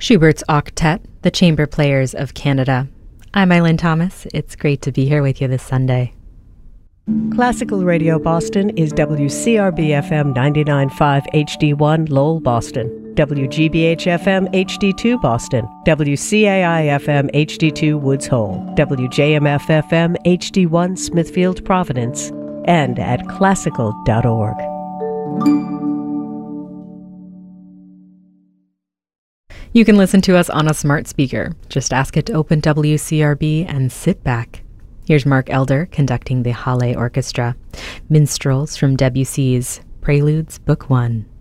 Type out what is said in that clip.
Schubert's Octet, the Chamber Players of Canada. I'm Eileen Thomas. It's great to be here with you this Sunday. Classical Radio Boston is WCRB-FM 99.5 HD1 Lowell, Boston, WGBH-FM HD2 Boston, WCAI-FM HD2 Woods Hole, WJMF-FM HD1 Smithfield, Providence, and at classical.org. You can listen to us on a smart speaker. Just ask it to open WCRB and sit back. Here's Mark Elder conducting the Halle Orchestra. Minstrels from Debussy's Preludes, Book 1.